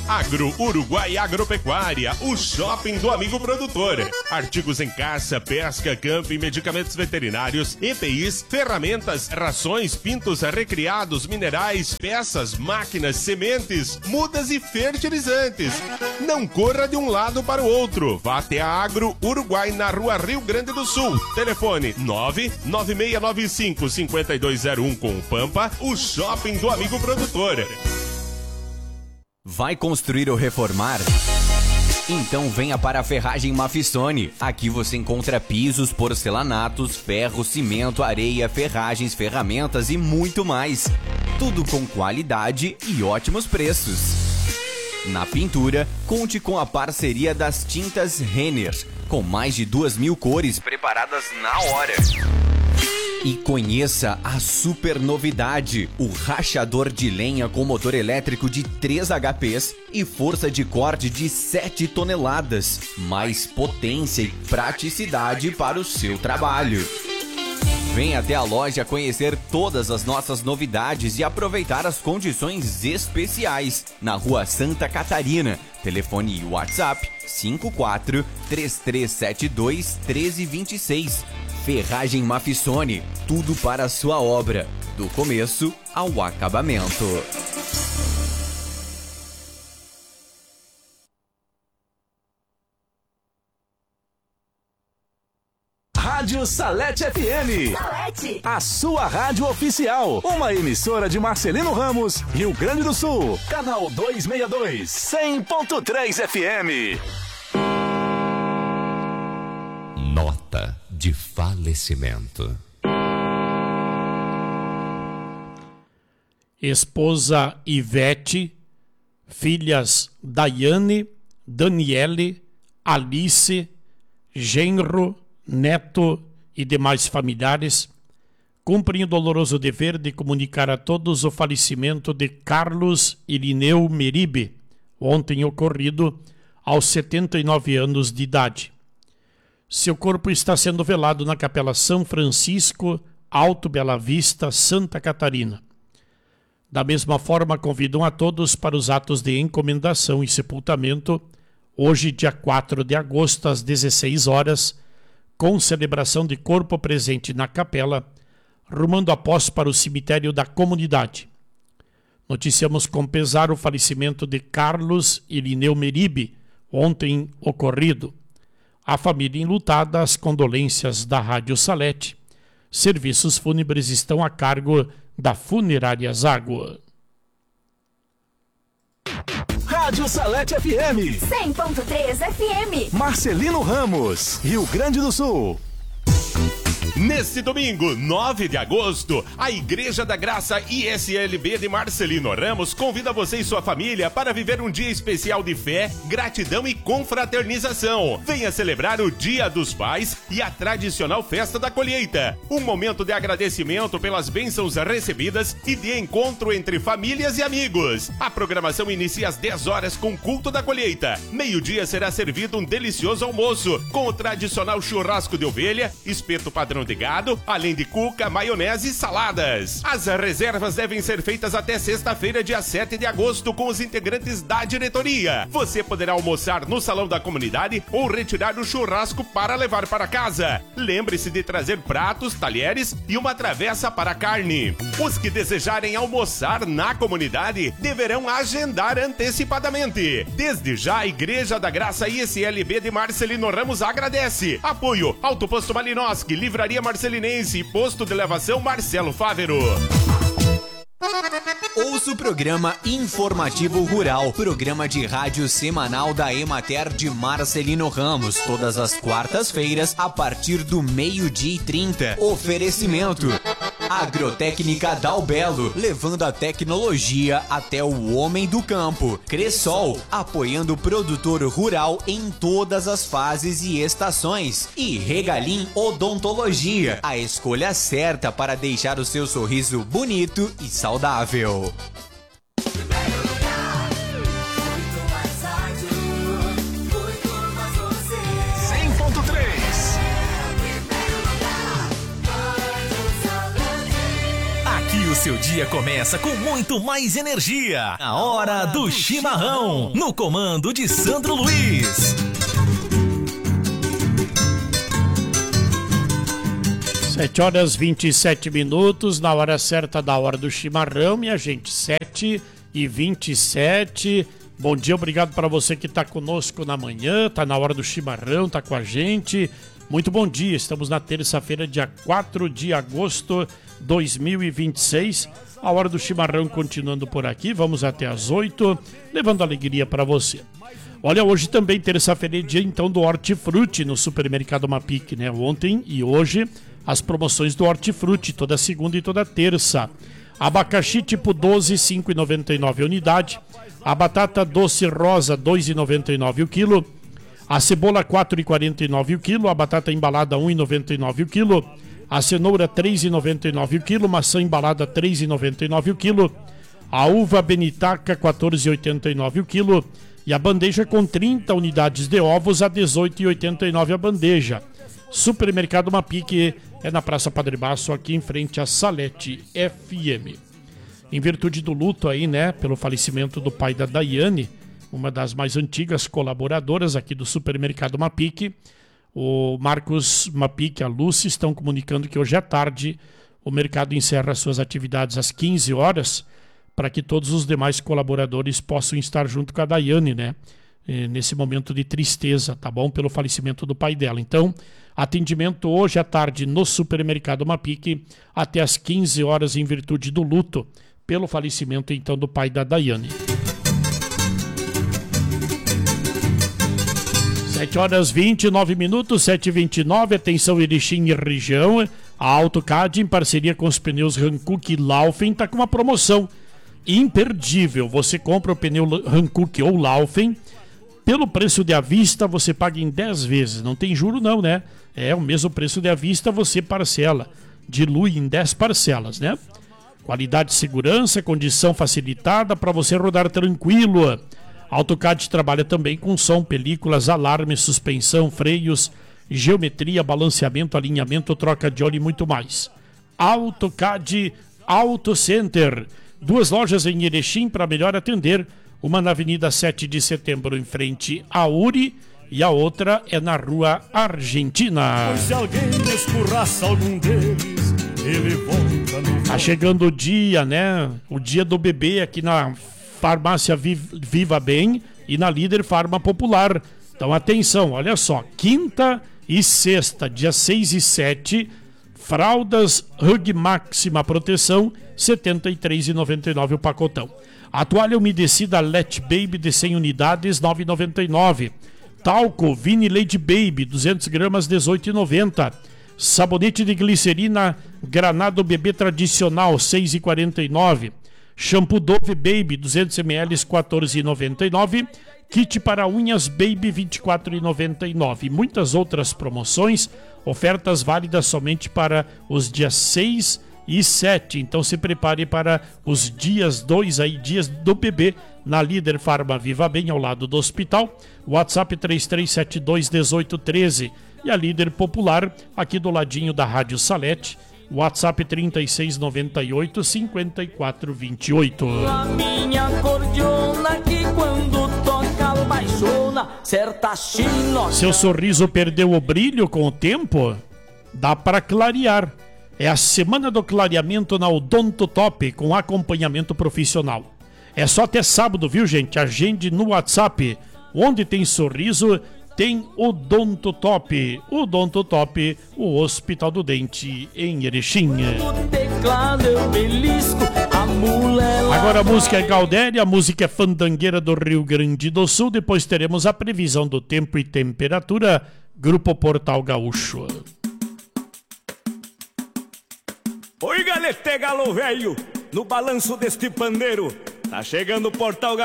Agro Uruguai Agropecuária, o shopping do amigo produtor. Artigos em caça, pesca, camping, medicamentos veterinários, EPIs, ferramentas, rações, pintos recriados, minerais, peças, máquinas, sementes, mudas e fertilizantes. Não corra de um lado para o outro. Vá até a Agro Uruguai na Rua Rio Grande do Sul. Telefone 99695-5201 com o Pampa, o shopping do amigo produtor. Vai construir ou reformar? Então venha para a Ferragem Mafissone. Aqui você encontra pisos, porcelanatos, ferro, cimento, areia, ferragens, ferramentas e muito mais. Tudo com qualidade e ótimos preços. Na pintura, conte com a parceria das tintas Renner, com mais de 2.000 cores preparadas na hora. E conheça a super novidade, o rachador de lenha com motor elétrico de 3 HPs e força de corte de 7 toneladas, mais potência e praticidade para o seu trabalho. Venha até a loja conhecer todas as nossas novidades e aproveitar as condições especiais na Rua Santa Catarina. Telefone e WhatsApp 54 3372 1326. Ferragem Mafissone, tudo para a sua obra, do começo ao acabamento. Rádio Salete FM. Salete. A sua rádio oficial. Uma emissora de Marcelino Ramos, Rio Grande do Sul. Canal 262, 100.3 FM. Nota de falecimento. Esposa Ivete, filhas Daiane, Daniele, Alice, genro, neto e demais familiares, cumprem o doloroso dever de comunicar a todos o falecimento de Carlos Irineu Meribe, ontem ocorrido aos 79 anos de idade. Seu corpo está sendo velado na Capela São Francisco, Alto Bela Vista, Santa Catarina. Da mesma forma, convidam a todos para os atos de encomendação e sepultamento, hoje, dia 4 de agosto, às 16 horas, com celebração de corpo presente na capela, rumando após para o cemitério da comunidade. Noticiamos com pesar o falecimento de Carlos Irineu Meribe, ontem ocorrido. A família enlutada, as condolências da Rádio Salete. Serviços fúnebres estão a cargo da Funerária Zágua. Rádio Salete FM. 100.3 FM. Marcelino Ramos, Rio Grande do Sul. Neste domingo, 9 de agosto, a Igreja da Graça ISLB de Marcelino Ramos convida você e sua família para viver um dia especial de fé, gratidão e confraternização. Venha celebrar o Dia dos Pais e a tradicional Festa da Colheita. Um momento de agradecimento pelas bênçãos recebidas e de encontro entre famílias e amigos. A programação inicia às 10 horas com culto da colheita. Meio-dia será servido um delicioso almoço, com o tradicional churrasco de ovelha, espeto padrão de gado, além de cuca, maionese e saladas. As reservas devem ser feitas até sexta-feira, dia 7 de agosto, com os integrantes da diretoria. Você poderá almoçar no salão da comunidade ou retirar o churrasco para levar para casa. Lembre-se de trazer pratos, talheres e uma travessa para carne. Os que desejarem almoçar na comunidade deverão agendar antecipadamente. Desde já, a Igreja da Graça ISLB de Marcelino Ramos agradece. Apoio Alto Posto Malinowski, Livraria Marcelinense e Posto de Elevação Marcelo Fávero. Ouça o programa Informativo Rural, programa de rádio semanal da Emater de Marcelino Ramos, todas as quartas-feiras, a partir do 12:30. Oferecimento Agrotécnica Dalbelo, levando a tecnologia até o homem do campo. Cressol, apoiando o produtor rural em todas as fases e estações. E Regalim Odontologia, a escolha certa para deixar o seu sorriso bonito e saudável. seu dia começa com muito mais energia. A hora do chimarrão, no comando de Sandro Luiz. 7h27, na hora certa da hora do chimarrão, minha gente, 7h27. Bom dia, obrigado para você que está conosco na manhã, tá na hora do chimarrão, tá com a gente. Muito bom dia, estamos na terça-feira, dia 4 de agosto de 2026. A hora do chimarrão continuando por aqui, vamos até às 8, levando alegria para você. Olha, hoje também, terça-feira, é dia então do Hortifruti no Supermercado Mapic, né? Ontem e hoje, as promoções do Hortifruti, toda segunda e toda terça. Abacaxi tipo 12, 5,99 a unidade. A batata doce rosa, 2,99 o quilo. A cebola, 4,49 o quilo. A batata embalada, 1,99 o quilo. A cenoura, 3,99 o quilo. Maçã embalada, 3,99 o quilo. A uva benitaca, 14,89 o quilo. E a bandeja com 30 unidades de ovos a 18,89 a bandeja. Supermercado Mapic é na Praça Padre Baço, aqui em frente à Salete FM. Em virtude do luto aí, né, pelo falecimento do pai da Daiane, uma das mais antigas colaboradoras aqui do Supermercado Mapic, o Marcos Mapic e a Lúcia estão comunicando que hoje à tarde o mercado encerra suas atividades às 15 horas, para que todos os demais colaboradores possam estar junto com a Daiane, né? Nesse momento de tristeza, tá bom? Pelo falecimento do pai dela. Então, atendimento hoje à tarde no Supermercado Mapic até às 15 horas em virtude do luto pelo falecimento, então, do pai da Daiane. 7h29, 7h29, atenção Erechim e região. A AutoCAD, em parceria com os pneus Hankook e Laufen, está com uma promoção imperdível. Você compra o pneu Hankook ou Laufen, pelo preço de à vista você paga em 10 vezes, não tem juro não, né? É o mesmo preço de à vista, você parcela, dilui em 10 parcelas, né? Qualidade, segurança, condição facilitada para você rodar tranquilo. A AutoCAD trabalha também com som, películas, alarmes, suspensão, freios, geometria, balanceamento, alinhamento, troca de óleo e muito mais. AutoCAD Auto Center. 2 lojas em Erechim para melhor atender. Uma na Avenida 7 de Setembro, em frente à URI, e a outra é na Rua Argentina. Pois se alguém escurraça algum deles, ele volta no... Tá chegando o dia, né? O dia do bebê aqui na Farmácia Viva Bem e na Líder Farma Popular. Então atenção, olha só, quinta e sexta, dia 6 e 7, fraldas Hug Máxima Proteção, R$ 73,99 o pacotão. A toalha umedecida Let Baby de 100 unidades, R$ 9,99. Talco Vini Lady Baby, 200 gramas, R$ 18,90. Sabonete de glicerina Granado Bebê Tradicional, R$ 6,49. Shampoo Dove Baby, 200 ml, R$ 14,99. Kit para unhas Baby, R$ 24,99. Muitas outras promoções, ofertas válidas somente para os dias 6 e 7. Então se prepare para os dias 2 aí, dias do bebê, na Líder Farma Viva Bem, ao lado do hospital. WhatsApp 33721813. E a Líder Popular, aqui do ladinho da Rádio Salete. WhatsApp 3698-5428. A minha cordiona que quando toca baixona, certa chino. Seu sorriso perdeu o brilho com o tempo? Dá para clarear. É a semana do clareamento na Odonto Top, com acompanhamento profissional. É só até sábado, viu, gente? Agende no WhatsApp. Onde tem sorriso, tem Odonto Top. Odonto Top, o Hospital do Dente em Erechim. Agora a música é Galdéria, a música é fandangueira do Rio Grande do Sul. Depois teremos a previsão do tempo e temperatura. Grupo Portal Gaúcho. Oi, galete galo velho, no balanço deste pandeiro, tá chegando o Portal Gaúcho.